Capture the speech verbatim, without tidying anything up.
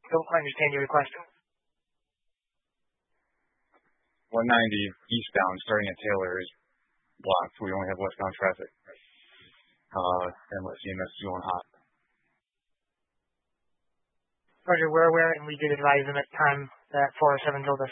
don't understand your request. one ninety eastbound starting at Taylor is blocked. We only have westbound traffic. Uh, and let C M S is going hot. Roger, we're aware, and we did advise them at the time that four oh seven told us.